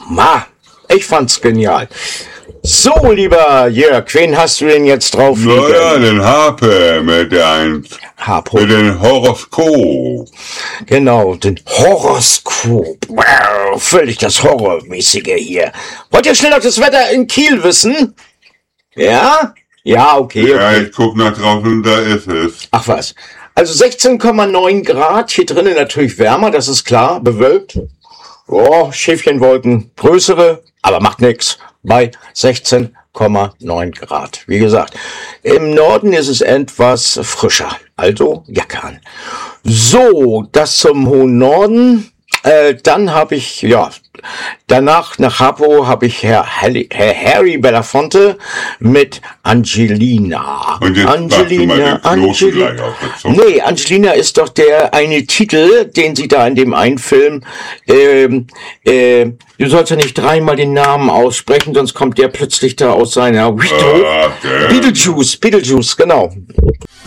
Ich fand's genial. So, lieber Jörg, wen hast du denn jetzt drauf? Naja, den Harpe mit dem Horoskop. Genau, den Horoskop. Wow, völlig das Horrormäßige hier. Wollt ihr schnell noch das Wetter in Kiel wissen? Ja? Ja, okay. Ja, ich guck nach draußen, da ist es. Ach was. Also 16,9 Grad, hier drinnen natürlich wärmer, das ist klar, bewölkt. Oh, Schäfchenwolken, größere, aber macht nix, bei 16,9 Grad. Wie gesagt, im Norden ist es etwas frischer, also Jacke an. So, das zum hohen Norden. Dann habe ich, danach nach Hapo habe ich Herr Harry Belafonte mit Angelina. Und jetzt Angelina. Nee, Angelina ist doch der eine Titel, den sie da in dem einen Film, du sollst ja nicht dreimal den Namen aussprechen, sonst kommt der plötzlich da aus seiner Beetlejuice, genau.